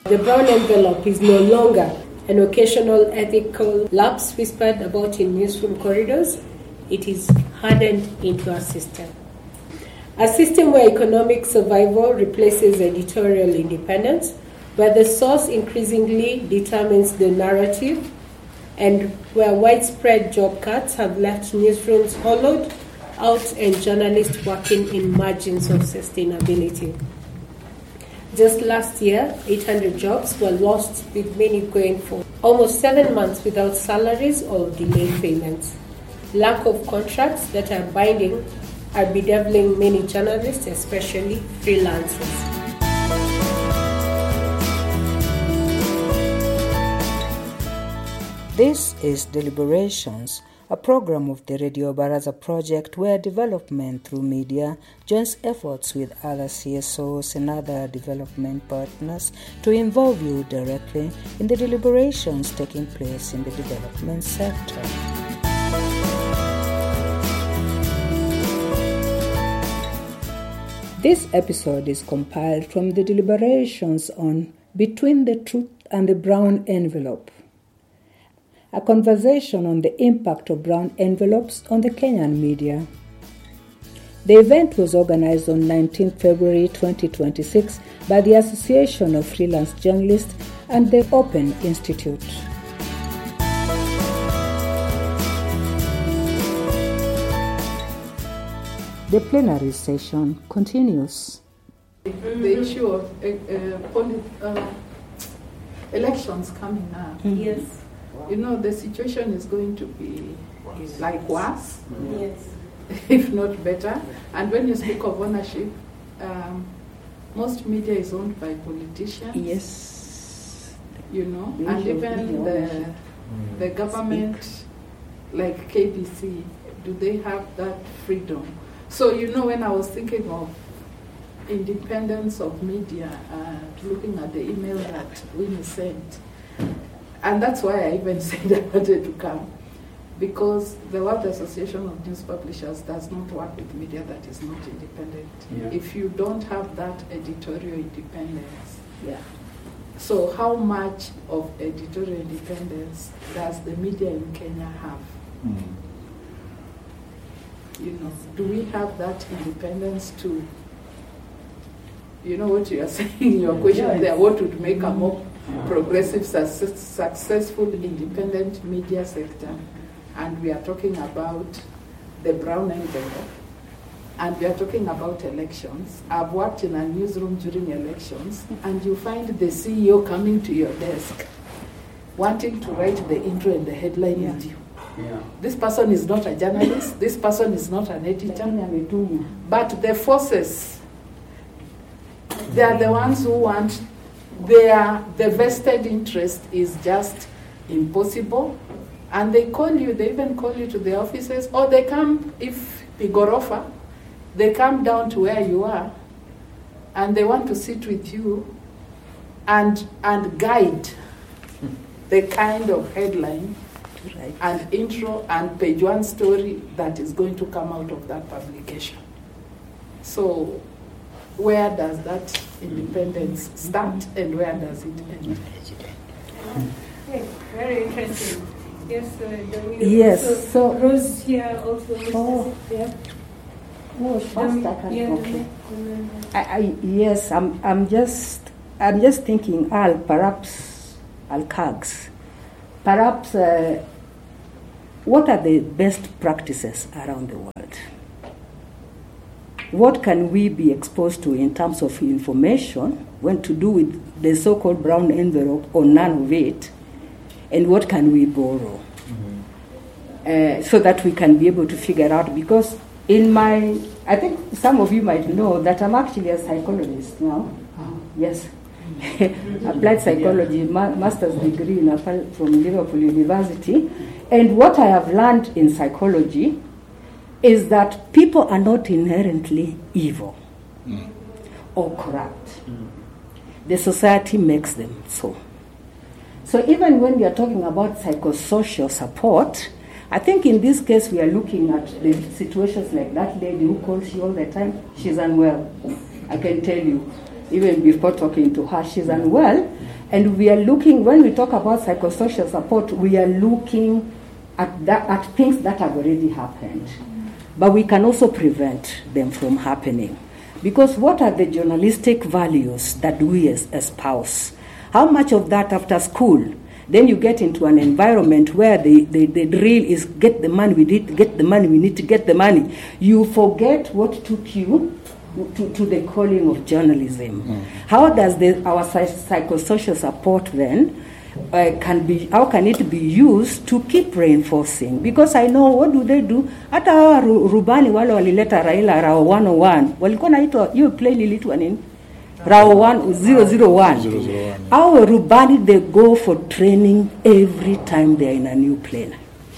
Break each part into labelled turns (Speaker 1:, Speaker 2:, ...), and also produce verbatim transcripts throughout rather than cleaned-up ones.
Speaker 1: The brown envelope is no longer an occasional ethical lapse whispered about in newsroom corridors. It is hardened into a system. A system where economic survival replaces editorial independence, where the source increasingly determines the narrative, and where widespread job cuts have left newsrooms hollowed out and journalists working in margins of sustainability. Just last year, eight hundred jobs were lost, with many going for almost seven months without salaries or delayed payments. Lack of contracts that are binding are bedeviling many journalists, especially freelancers.
Speaker 2: This is Deliberations, a program of the Radio Baraza project where development through media joins efforts with other C S Os and other development partners to involve you directly in the deliberations taking place in the development sector. This episode is compiled from the deliberations on Between the Truth and the Brown Envelope, a conversation on the impact of brown envelopes on the Kenyan media. The event was organized on nineteenth February twenty twenty-six by the Association of Freelance Journalists and the Open Institute. The plenary session continues.
Speaker 3: The issue of uh, uh, polit- uh, elections coming up.
Speaker 1: Mm-hmm. Yes.
Speaker 3: You know, the situation is going to be
Speaker 1: Yes.
Speaker 3: like worse,
Speaker 1: Yes.
Speaker 3: if not better. And when you speak of ownership, um, most media is owned by politicians.
Speaker 2: Yes.
Speaker 3: You know,
Speaker 2: The
Speaker 3: and
Speaker 2: issue of
Speaker 3: even
Speaker 2: media
Speaker 3: the
Speaker 2: ownership.
Speaker 3: the government, like K B C, do they have that freedom? So, you know, when I was thinking of independence of media, uh, looking at the email that Winnie sent, and that's why I even said I wanted to come, because the World Association of News Publishers does not work with media that is not independent.
Speaker 2: Yeah.
Speaker 3: If you don't have that editorial independence,
Speaker 2: Yeah.
Speaker 3: so how much of editorial independence does the media in Kenya have?
Speaker 4: Mm.
Speaker 3: You know, do we have that independence to, you know what you are saying in your question
Speaker 2: Yes.
Speaker 3: there, what would make a more progressive, success, successful, independent media sector? And we are talking about the brown envelope, and we are talking about elections. I've worked in a newsroom during elections, and you find the C E O coming to your desk wanting to write the intro and the headline
Speaker 2: Yeah.
Speaker 3: with you.
Speaker 4: Yeah.
Speaker 3: This person is not a journalist, this person is not an editor, but the forces, they are the ones who want, their, the vested interest is just impossible, and they call you, they even call you to the offices, or they come, if Igorofa, they come down to where you are, and they want to sit with you and, and guide the kind of headline
Speaker 2: Right.
Speaker 3: and intro and page one story that is going to come out of that publication. So where does that independence start and where does it end?
Speaker 1: Okay, very interesting. Yes, uh, Dominic,
Speaker 2: Yes,
Speaker 1: also,
Speaker 2: so-
Speaker 1: Rose here also.
Speaker 2: Oh.
Speaker 1: Yeah.
Speaker 2: Oh, fast, I can-
Speaker 1: Yeah,
Speaker 2: okay.
Speaker 1: Dominic.
Speaker 2: I, I, yes, I'm. I'm just. I'm just thinking. Al, perhaps, Al Kags. Perhaps, uh, what are the best practices around the world? What can we be exposed to in terms of information when to do with the so-called brown envelope or none of it, and what can we borrow? Uh, so that we can be able to figure out, because in my, I think some of you might know that I'm actually a psychologist now. Yes. Applied psychology, ma- master's degree in, from Liverpool University. And what I have learned in psychology is that people are not inherently evil
Speaker 4: Mm.
Speaker 2: or corrupt. The society makes them so. So even when we are talking about psychosocial support, I think in this case we are looking at the situations like that lady who calls you all the time. She's unwell. I can tell you, even before talking to her, she's unwell. And we are looking, when we talk about psychosocial support, we are looking at, that, at things that have already happened. But we can also prevent them from happening. Because what are the journalistic values that we espouse? How much of that after school? Then you get into an environment where the, the, the drill is get the money, we need to get the money, we need to get the money. You forget what took you to, to the calling of journalism. Mm. How does the, our psychosocial support then uh, can be, how can it be used to keep reinforcing? Because I know, what do they do? Hata hawa rubani wale walileta Raila Rao one oh one, walikuwa naitwa, hiyo plane iliitwa nini? Rao zero zero one. Our Rubani, they go for training every time they are in a new plane.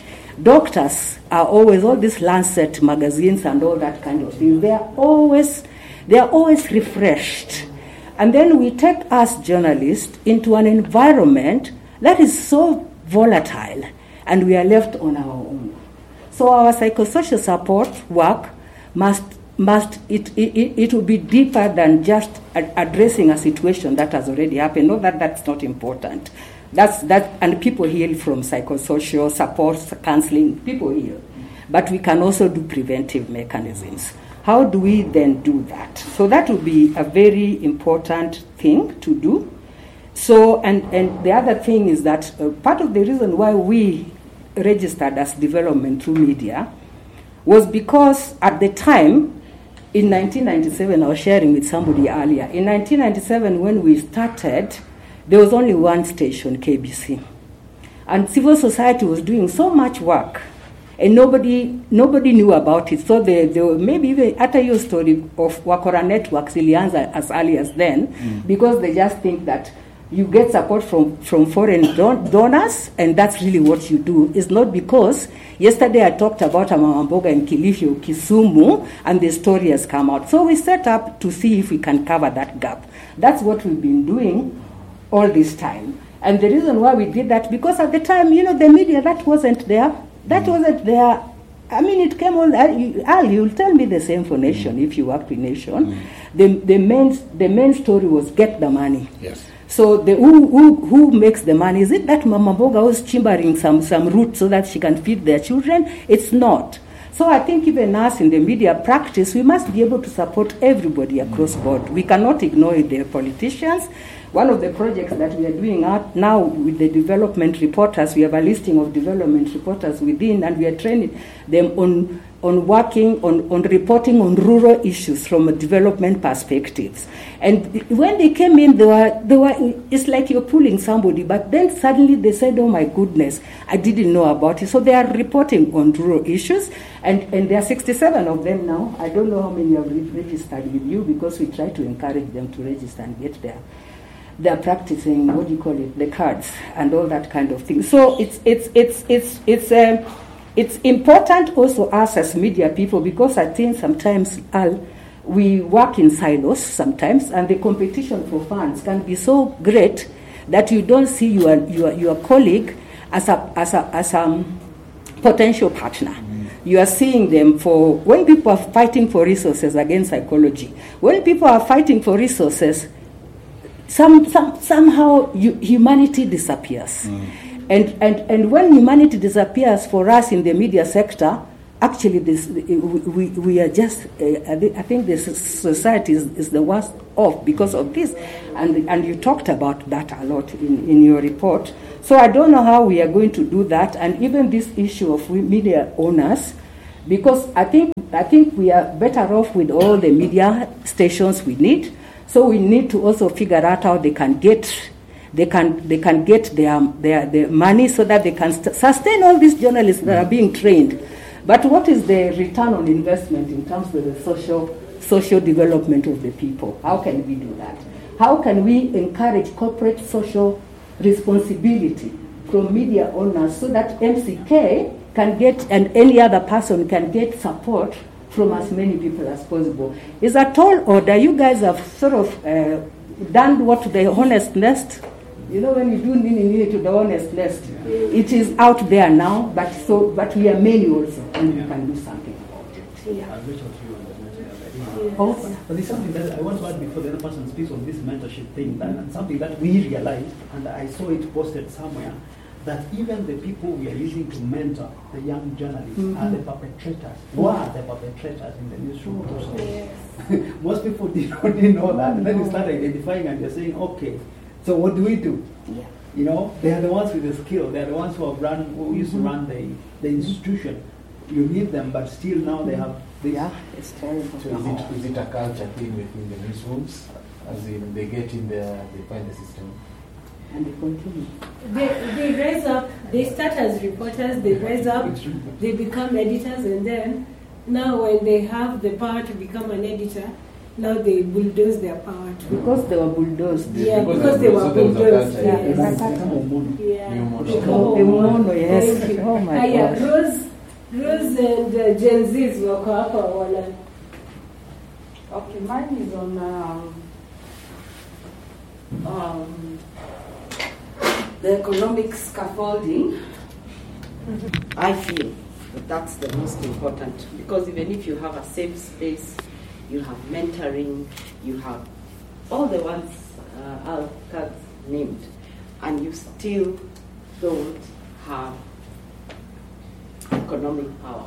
Speaker 2: Doctors are always, all these Lancet magazines and all that kind of thing, they are always, they are always refreshed. And then we take us journalists into an environment that is so volatile, and we are left on our own. So our psychosocial support work must must it, it it will be deeper than just addressing a situation that has already happened. No, that that's not important. That's that, and people heal from psychosocial support, counseling. People heal, but we can also do preventive mechanisms. How do we then do that? So that will be a very important thing to do. So and and the other thing is that uh, part of the reason why we registered as development through media was because at the time. In nineteen ninety-seven, I was sharing with somebody earlier. In nineteen ninety-seven, when we started, there was only one station, K B C. And civil society was doing so much work, and nobody nobody knew about it. So they, they were maybe even at your story of Wakora Networks, ilianza as early as then, mm. because they just think that you get support from, from foreign don- donors, and that's really what you do. It's not because yesterday I talked about a Mama Mboga in Kilifi, Kisumu, and the story has come out. So we set up to see if we can cover that gap. That's what we've been doing all this time. And the reason why we did that, because at the time, you know, the media, that wasn't there. That wasn't there. I mean, it came on. Al, you'll tell me the same for Nation if you worked with Nation. Mm. The, the, main, the main story was get the money.
Speaker 4: Yes.
Speaker 2: So the, who, who who makes the money? Is it that Mama Mboga was chimbering some, some root so that she can feed their children? It's not. So I think even us in the media practice, we must be able to support everybody across board. We cannot ignore the politicians. One of the projects that we are doing out now with the development reporters, we have a listing of development reporters within, and we are training them on on working, on, on reporting on rural issues from a development perspectives. And when they came in, they were, they were, it's like you're pulling somebody, but then suddenly they said, oh my goodness, I didn't know about it. So they are reporting on rural issues, and, and there are sixty-seven of them now. I don't know how many have re- registered with you, because we try to encourage them to register and get there. They're practicing, what do you call it, the cards and all that kind of thing. So it's, it's, it's, it's, it's, uh, It's important also us as media people, because I think sometimes Al, we work in silos sometimes, and the competition for funds can be so great that you don't see your your, your colleague as a as a as a potential partner. Mm. You are seeing them for when people are fighting for resources against psychology. When people are fighting for resources, some, some somehow you, humanity disappears. Mm. And, and and when humanity disappears for us in the media sector, actually this we, we are just, uh, I think the society is, is the worst off because of this. And and you talked about that a lot in, in your report. So I don't know how we are going to do that. And even this issue of media owners, because I think I think we are better off with all the media stations we need. So we need to also figure out how they can get They can they can get their their, their money so that they can st- sustain all these journalists that are being trained. But what is the return on investment in terms of the social social development of the people? How can we do that? How can we encourage corporate social responsibility from media owners so that M C K can get, and any other person can get support from as many people as possible? Is a tall order. You guys have sort of uh, done what the Honest Nest. You know, when you do nini nini to the Honest Nest, it is out there now, but so but we are many also, and we can do something about it. Yeah. Oh,
Speaker 4: But there's something that I want to add before the other person speaks on this mentorship thing, that, and something that we realized, and I saw it posted somewhere, that even the people we are using to mentor the young journalists mm-hmm. are the perpetrators. Who are the perpetrators in the newsroom process? Yes. Most people did not didn't know that. And then you start identifying and you're saying, okay, so what do we do?
Speaker 2: Yeah.
Speaker 4: You know, they are the ones with the skill. They are the ones who have run, who used mm-hmm. to run the, the institution. You need them, but still now they have this.
Speaker 2: Yeah, it's terrible.
Speaker 5: So is it, is it a culture thing within the newsrooms? As in they get in there, they find the system?
Speaker 2: And they continue.
Speaker 1: They, they rise up, they start as reporters, they rise up, they become editors, and then now when they have the power to become an editor, now they bulldoze their power too.
Speaker 2: Because they were bulldozed.
Speaker 1: Yeah,
Speaker 5: because,
Speaker 1: because they were bulldozed.
Speaker 2: Yeah,
Speaker 1: Yes.
Speaker 2: exactly.
Speaker 1: Yeah.
Speaker 2: Oh, Emono, yes.
Speaker 1: Thank you.
Speaker 2: Oh my
Speaker 1: Ah, yeah,
Speaker 2: gosh.
Speaker 1: Rose, Rose and uh, Gen Zs wako hapa wana.
Speaker 3: Okay, mine is on um, um,
Speaker 2: The economic scaffolding, I feel that that's the most important, because even if you have a safe space, you have mentoring, you have all the ones uh, Alka's named, and you still don't have economic power,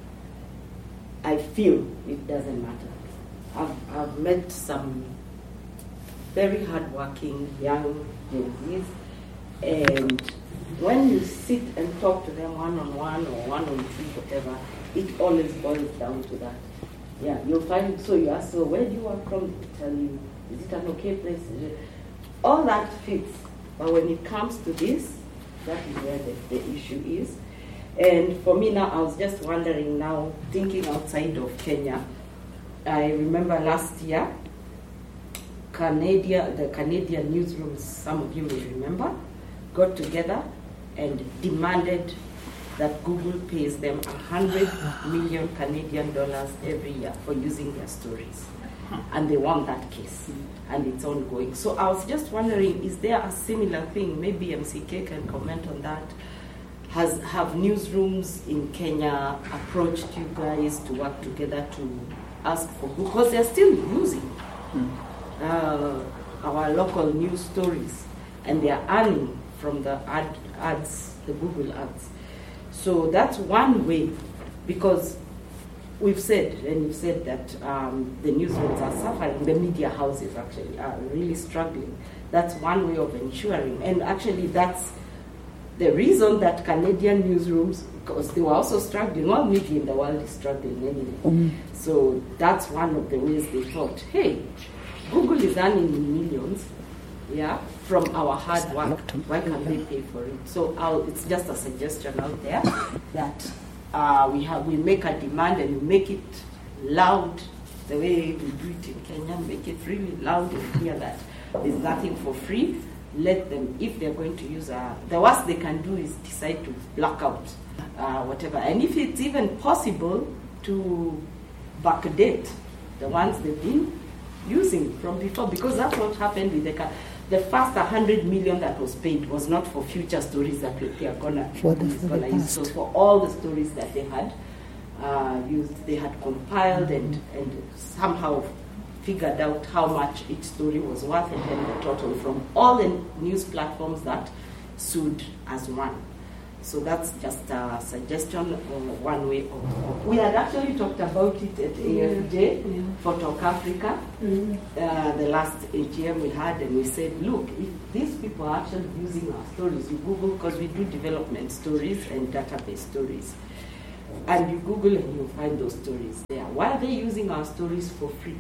Speaker 2: I feel it doesn't matter. I've, I've met some very hardworking young Gen Zs, and when you sit and talk to them one-on-one or one-on-two, whatever, it always boils down to that. Yeah, you'll find, so you ask, so where do you work from? They tell you, is it an okay place? All that fits. But when it comes to this, that is where the, the issue is. And for me now, I was just wondering now, thinking outside of Kenya, I remember last year, Canada, the Canadian newsrooms, some of you may remember, got together and demanded that Google pays them one hundred million Canadian dollars every year for using their stories. And they won that case, and it's ongoing. So I was just wondering, is there a similar thing? Maybe M C K can comment on that. Has Have newsrooms in Kenya approached you guys to work together to ask for Google? Because they're still using uh, our local news stories, and they're earning from the ad, ads, the Google ads. So that's one way, because we've said, and you've said that um, the newsrooms are suffering, the media houses actually are really struggling. That's one way of ensuring, and actually that's the reason that Canadian newsrooms, because they were also struggling, all media in the world is struggling anyway. Mm-hmm. So that's one of the ways they thought, hey, Google is earning millions, yeah, from our hard work. Why can't they pay for it? So I'll, it's just a suggestion out there that uh, we have we make a demand and we make it loud the way we do it in Kenya. Make it really loud and clear that there's nothing for free. Let them, if they're going to use a, the worst they can do is decide to black out uh, whatever. And if it's even possible to backdate the ones they've been using from before, because that's what happened with the the first one hundred million that was paid was not for future stories that they are gonna,
Speaker 6: for the, for
Speaker 2: gonna
Speaker 6: the
Speaker 2: use. So for all the stories that they had uh, used, they had compiled and, and somehow figured out how much each story was worth, and then the total from all the news platforms that sued as one. So that's just a suggestion, uh, one way of, of. We had actually talked about it at A F J, yeah. for Talk Africa, mm-hmm. uh, the last A G M we had, and we said, look, if these people are actually using our stories, you Google, because we do development stories and database stories, and you Google and you find those stories there. Why are they using our stories for free?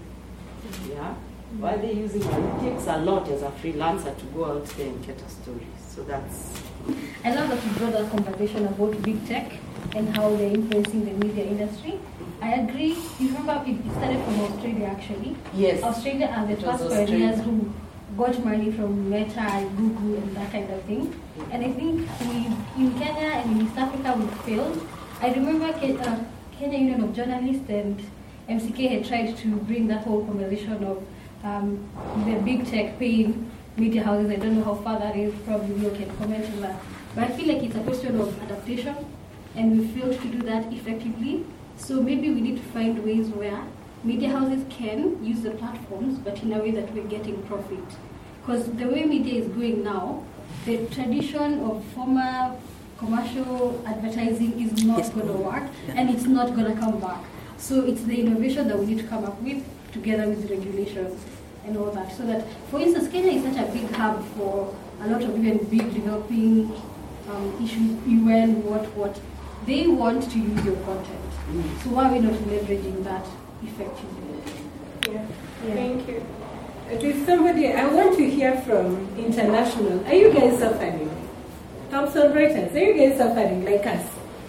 Speaker 2: Yeah, why are they using our? It takes a lot as a freelancer to go out there and get a story. So that's.
Speaker 6: I love that you brought that conversation about big tech and how they're influencing the media industry. I agree. You remember it started from Australia actually.
Speaker 2: Yes.
Speaker 6: Australia are the
Speaker 2: It
Speaker 6: first
Speaker 2: was
Speaker 6: pioneers
Speaker 2: Australia.
Speaker 6: who got money from Meta and Google and that kind of thing. And I think we, in Kenya and in East Africa, we failed. I remember Ke- uh, Kenya Union of Journalists and M C K had tried to bring that whole conversation of um, the big tech paying media houses. I don't know how far that is, probably you can comment on that. But I feel like it's a question of adaptation, and we failed to do that effectively. So maybe we need to find ways where media houses can use the platforms, but in a way that we're getting profit. Because the way media is going now, the tradition of former commercial advertising is not going to work, and it's not going to come back. So it's the innovation that we need to come up with, together with regulations and all that. So that, for instance, Kenya is such a big hub for a lot of even big developing um, issues, U N, what, what. They want to use your content. So why are we not leveraging that effectively?
Speaker 1: Yeah. Yeah. Thank you. If somebody, I want to hear from international. Are you guys suffering? Thomson Reuters, are you guys suffering like us?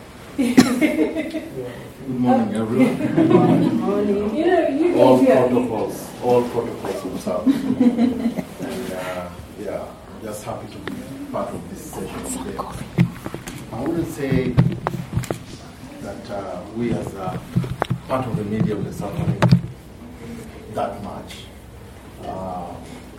Speaker 7: Good morning, everyone.
Speaker 1: Good morning. morning. You know, you
Speaker 7: all
Speaker 1: guys
Speaker 7: protocols, all protocols observed. And uh, yeah, I'm just happy to be part of this session today. I wouldn't say that uh, we as a part of the media were suffering that much. Uh,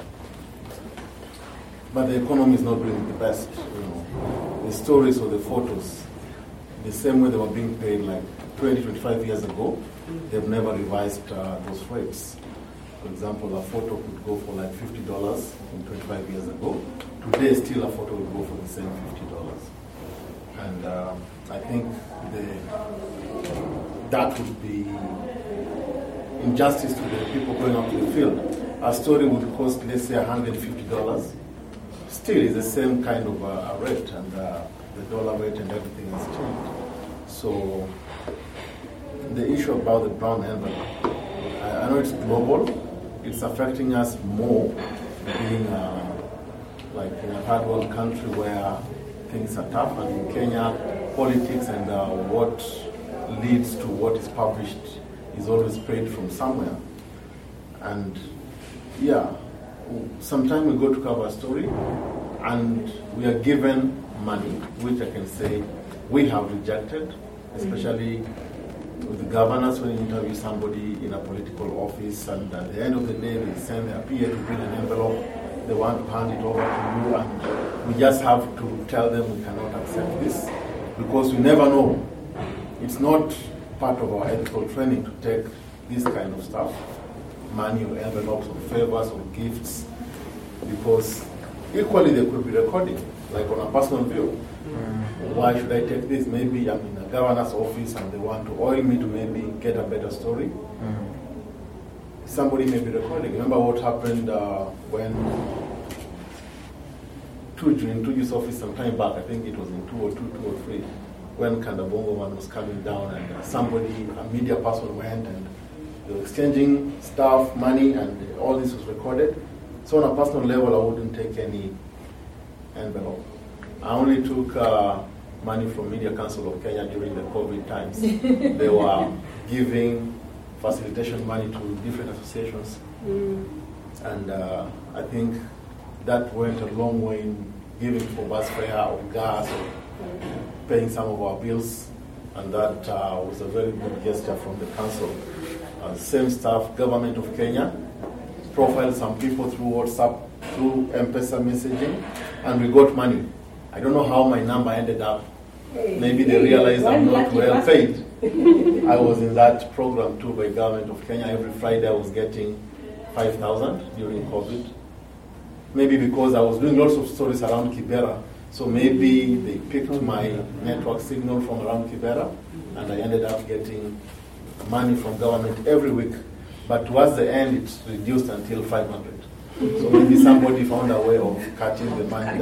Speaker 7: but the economy is not really the best. You know, the stories or the photos, the same way they were being paid like twenty, twenty-five years ago, they've never revised uh, those rates. For example, a photo could go for like fifty dollars from twenty-five years ago. Today, still a photo would go for the same fifty dollars. And uh, I think the, that would be injustice to the people going out to the field. A story would cost, let's say, one hundred fifty dollars. Still, it's the same kind of uh, rate, and uh, the dollar rate and everything has changed. So, the issue about the brown envelope, I, I know it's global. It's affecting us more, being uh, like in a third world country where things are tough, and in Kenya, politics and uh, what leads to what is published is always spread from somewhere. And yeah, sometimes we go to cover a story and we are given money, which I can say we have rejected, especially with the governors when you interview somebody in a political office, and at the end of the day they send their P A to bring an envelope, they want to hand it over to you, and we just have to tell them we cannot accept this because we never know. It's not part of our ethical training to take this kind of stuff, money or envelopes or favors or gifts, because equally they could be recording, like on a personal view. Mm. Why should I take this? Maybe I'm in a governor's office and they want to oil me to maybe get a better story. Mm. Somebody may be recording. Remember what happened uh, when Tuju, in Tuju's office some time back, I think it was in two or two, two or three, when Kandabongo man was coming down and uh, somebody, a media person went and they were exchanging stuff, money, and all this was recorded. So on a personal level, I wouldn't take any envelope. I only took uh, money from Media Council of Kenya during the COVID times. They were giving facilitation money to different associations. Mm. And uh, I think that went a long way in giving for bus fare or gas or paying some of our bills. And that uh, was a very good gesture from the council. Uh, same staff, Government of Kenya, profiled some people through WhatsApp, through M-Pesa messaging, and we got money. I don't know how my number ended up. Maybe they realized I'm not well paid. I was in that program too by Government of Kenya. Every Friday I was getting five thousand during COVID. Maybe because I was doing lots of stories around Kibera. So maybe they picked my network signal from around Kibera, and I ended up getting money from government every week. But towards the end, it's reduced until five hundred. So maybe somebody found a way of cutting the money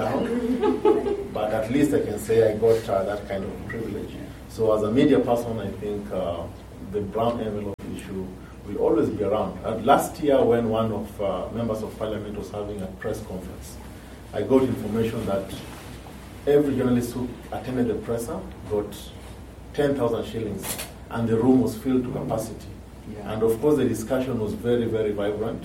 Speaker 7: down. But at least I can say I got uh, that kind of privilege. So as a media person, I think uh, the brown envelope issue will always be around. And last year, when one of uh, members of parliament was having a press conference, I got information that every journalist who attended the presser got ten thousand shillings, and the room was filled to capacity. Yeah. And of course, the discussion was very, very vibrant.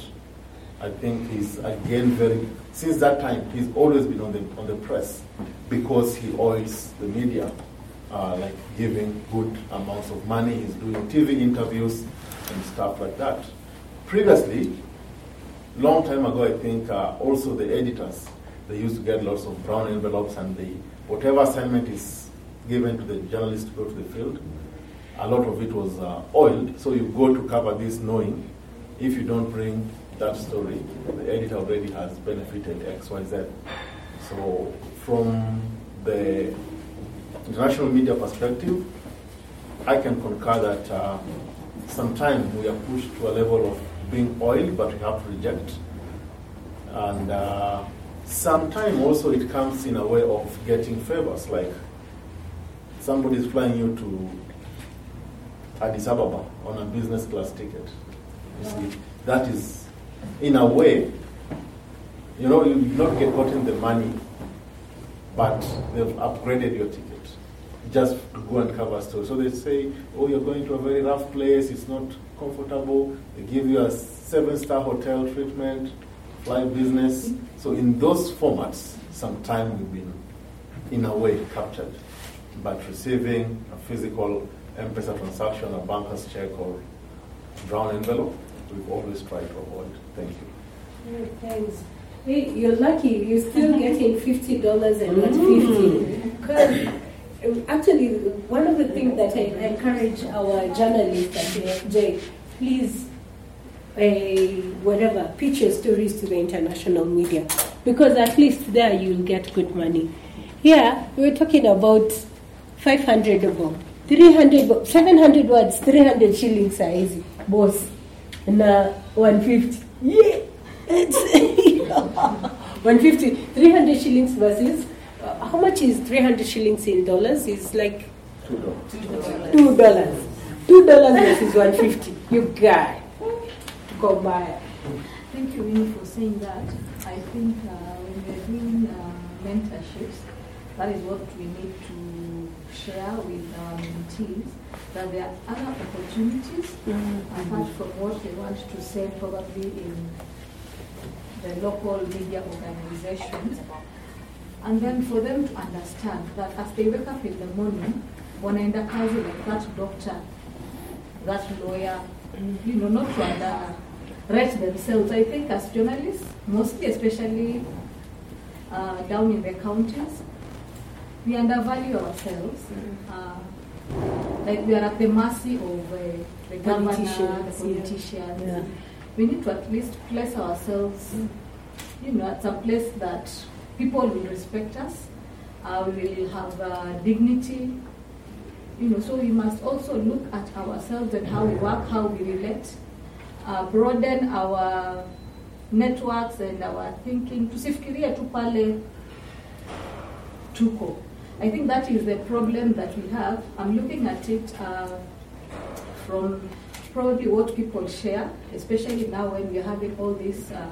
Speaker 7: I think he's again very, since that time, he's always been on the on the press because he oils the media, uh, like giving good amounts of money. He's doing T V interviews and stuff like that. Previously, long time ago, I think uh, also the editors, they used to get lots of brown envelopes, and the whatever assignment is given to the journalist to go to the field, a lot of it was uh, oiled. So you go to cover this knowing if you don't bring that story, the editor already has benefited X, Y, Z. So from the international media perspective, I can concur that uh, sometimes we are pushed to a level of being oiled, but we have to reject. And uh, sometimes also it comes in a way of getting favors, like somebody is flying you to Addis Ababa on a business class ticket. You see, that is, in a way, you know, you've not get gotten the money, but they've upgraded your ticket just to go and cover story. So they say, oh, you're going to a very rough place, it's not comfortable. They give you a seven-star hotel treatment, fly business. So in those formats, sometimes we've been, in a way, captured. But receiving a physical M-Pesa transaction, a banker's check, or brown envelope, we've always tried to avoid. Thank you.
Speaker 1: Yeah, thanks. Hey, you're lucky. You're still getting fifty dollars and not fifty. Because um, actually, one of the things that I encourage our journalists at A F J, please, uh, whatever, pitch your stories to the international media, because at least there you'll get good money. Here, we were talking about five hundred about three hundred, seven hundred words, three hundred shillings are easy, boss. And uh, one fifty. Yeah, it's one fifty. three hundred shillings versus, uh, how much is three hundred shillings in dollars? It's like
Speaker 7: Two dollars.
Speaker 1: two dollars. two dollars versus one fifty. You guy. Go buy.
Speaker 8: Thank you, Winnie, for saying that. I think uh, when we're doing uh, mentorships, that is what we need to share with our mentees, that there are other opportunities mm-hmm. apart from what they want to say probably in the local media organizations. And then for them to understand that as they wake up in the morning, wanaenda kazi like that doctor, that lawyer, you know, not to underrate themselves. I think as journalists, mostly especially uh, down in the counties, we undervalue ourselves. Uh, like we are at the mercy of uh, the governor, the politicians. Yeah. We need to at least place ourselves, you know, at some place that people will respect us. Uh, we will have uh, dignity. You know, so we must also look at ourselves and how we work, how we relate, uh, broaden our networks and our thinking. Tusifikirie tu pale tuko. I think that is the problem that we have. I'm looking at it uh, from probably what people share, especially now when we're having all these uh,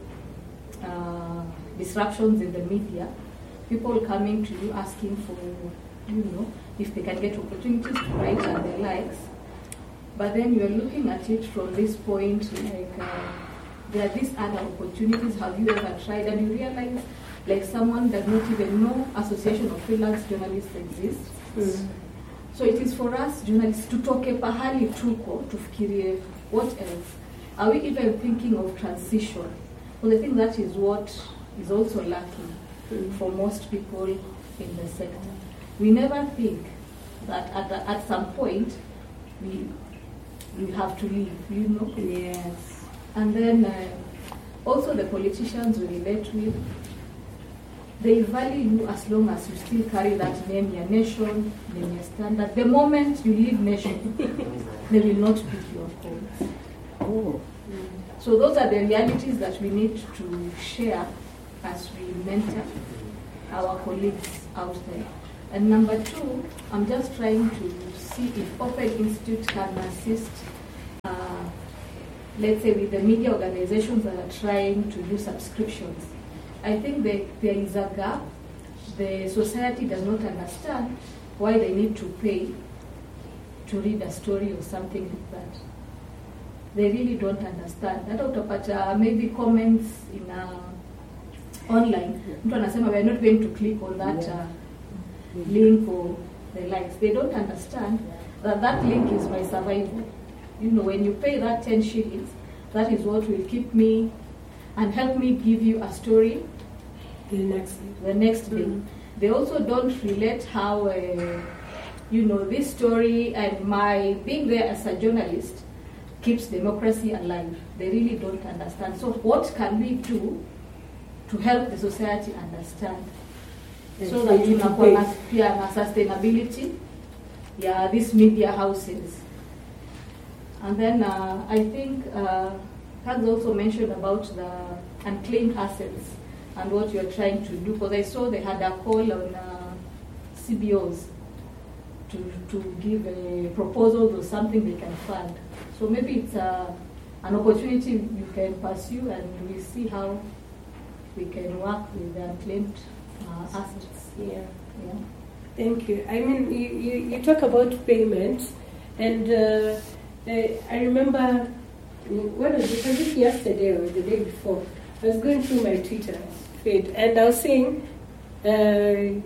Speaker 8: uh, disruptions in the media. People coming to you asking for, you know, if they can get opportunities to write and the likes. But then you're looking at it from this point, like uh, there are these other opportunities. Have you ever tried? And you realize, like someone does not even know Association of Freelance Journalists exists. Mm. So it is for us journalists to toke pahali tuko, tufikirie what else. Are we even thinking of transition? Well, I think that is what is also lacking mm. for most people in the sector. We never think that at, the, at some point we we have to leave, you know?
Speaker 1: Yes.
Speaker 8: And then uh, also the politicians we relate with, they value you as long as you still carry that name, your nation, name, your standard. The moment you leave nation, they will not pick your calls.
Speaker 2: Oh.
Speaker 8: So those are the realities that we need to share as we mentor our colleagues out there. And number two, I'm just trying to see if Open Institute can assist, uh, let's say, with the media organizations that are trying to do subscriptions. I think that there is a gap. The society does not understand why they need to pay to read a story or something like that. They really don't understand. That utapata maybe comments in uh, online. Mtu anasema we are not going to click on that uh, link or the likes. They don't understand that that link is my survival. You know, when you pay that ten shillings, that is what will keep me and help me give you a story
Speaker 1: the next
Speaker 8: the next day. Mm-hmm. They also don't relate how uh, you know, this story and my being there as a journalist keeps democracy alive. They really don't understand. So what can we do to help the society understand?
Speaker 1: And
Speaker 8: So
Speaker 1: for
Speaker 8: that
Speaker 1: you to
Speaker 8: tunakuwa na
Speaker 1: pay.
Speaker 8: pia na sustainability, yeah, these media houses. And then uh, I think uh, has also mentioned about the unclaimed assets and what you're trying to do. Because I saw they had a call on uh, C B Os to, to give a proposal or something they can fund. So maybe it's uh, an opportunity you can pursue, and we see how we can work with the unclaimed uh, assets.
Speaker 1: Yeah.
Speaker 8: Yeah.
Speaker 1: Thank you. I mean, you, you, you talk about payments, and uh, I, I remember, what was it, was it yesterday or the day before? I was going through my Twitter feed, and I was saying, uh,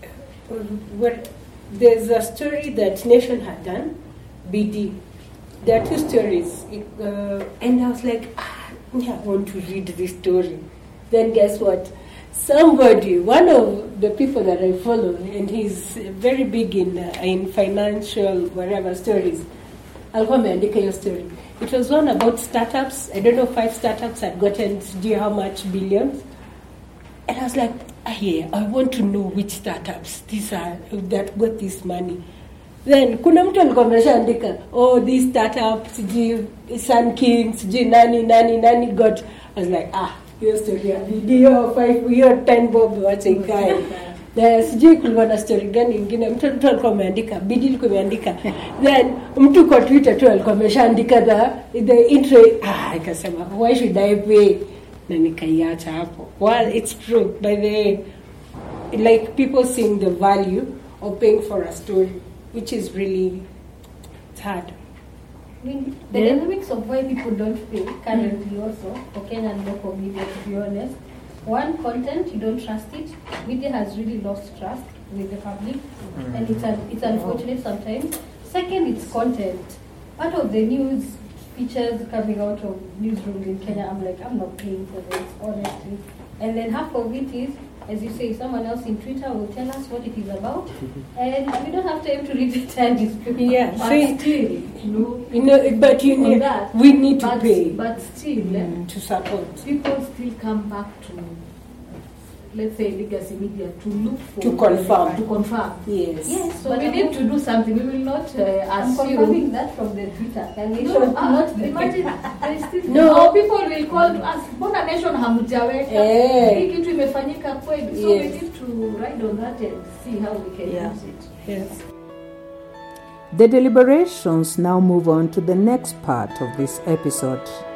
Speaker 1: what, there's a story that Nation had done, B D. There are two stories, uh, and I was like, ah, yeah, I want to read this story. Then guess what? Somebody, one of the people that I follow, and he's very big in uh, in financial whatever stories, alikuwa ameandika hiyo story. It was one about startups. I don't know, five startups had gotten, do you know how much billions? And I was like, ah, yeah, I want to know which startups these are that got this money. Then kuna mtu alikuwa ameshaandika, oh, these startups, sijui Sun King, sijui nani nani nani got. I was like, ah, hiyo story ya video five, hiyo ten bob wacha ikae. Na sijui kulikuwa na story gani ingine, mtu mtu alikuwa ameandika, bidii alikuwa ameandika. Then mtu kwa Twitter tu alikuwa ameshaandika the the intro. Ah, ikasema, why should I pay? Na nikaiacha hapo. Well, it's true. By the way, like people seeing the value of paying for a story, which is really it's hard.
Speaker 6: I mean, the
Speaker 1: Yeah.
Speaker 6: dynamics of why people don't pay currently also for Kenyan local media, to be honest. One, content, you don't trust it. Media has really lost trust with the public, and it's un- it's unfortunate sometimes. Second, it's content. Part of the news features coming out of newsrooms in Kenya, I'm like, I'm not paying for this, honestly. And then half of it is, as you say, someone else in Twitter will tell us what it is about, and we don't have time to read the entire newspaper.
Speaker 1: Yeah,
Speaker 8: But
Speaker 1: so
Speaker 8: still, you know,
Speaker 1: you know, but you
Speaker 8: on
Speaker 1: need,
Speaker 8: that,
Speaker 1: we need to
Speaker 8: but,
Speaker 1: pay
Speaker 8: but still, eh,
Speaker 1: mm, to support,
Speaker 8: people still come back to, let's say, legacy media to look for
Speaker 1: to confirm.
Speaker 8: to confirm.
Speaker 1: Yes.
Speaker 6: Yes,
Speaker 8: So
Speaker 6: but
Speaker 8: we
Speaker 6: I'm
Speaker 8: need
Speaker 6: not-
Speaker 8: to do something. We will not uh,
Speaker 6: I'm
Speaker 8: assume.
Speaker 6: confirming that from the Twitter. Can we
Speaker 8: No,
Speaker 6: show
Speaker 8: ah,
Speaker 6: not the
Speaker 8: imagine there is still
Speaker 1: No.
Speaker 8: no people will call to us. Mbona nation hamjaweka?
Speaker 1: Eh.
Speaker 8: Hii kitu imefanyika kweli. So
Speaker 1: Yes.
Speaker 8: we need to ride on that and see how we can
Speaker 2: Yeah.
Speaker 8: use it.
Speaker 1: Yes.
Speaker 9: The deliberations now move on to the next part of this episode.